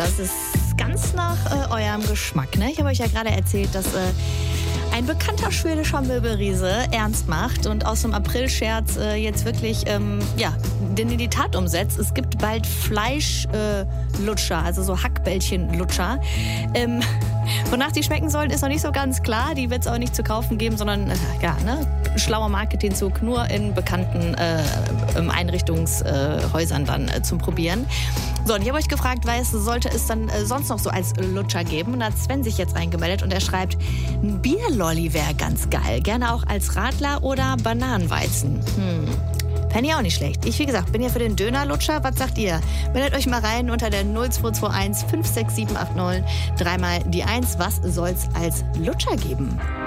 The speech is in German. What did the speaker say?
Das ist ganz nach eurem Geschmack, ne? Ich habe euch ja gerade erzählt, dass ein bekannter schwedischer Möbelriese ernst macht und aus dem April-Scherz jetzt wirklich den in die Tat umsetzt. Es gibt bald Fleischlutscher, also so Hackbällchen-Lutscher. Wonach die schmecken sollen, ist noch nicht so ganz klar. Die wird es auch nicht zu kaufen geben, sondern schlauer Marketingzug nur in bekannten Einrichtungshäusern dann zum Probieren. So, und ich habe euch gefragt, was sollte es dann sonst noch so als Lutscher geben? Und da hat Sven sich jetzt reingemeldet und er schreibt, ein Bierlolli wäre ganz geil. Gerne auch als Radler oder Bananenweizen. Fände ich auch nicht schlecht. Ich, wie gesagt, bin ja für den Dönerlutscher. Was sagt ihr? Meldet euch mal rein unter der 0221 56789 3 mal die 1. Was soll's als Lutscher geben?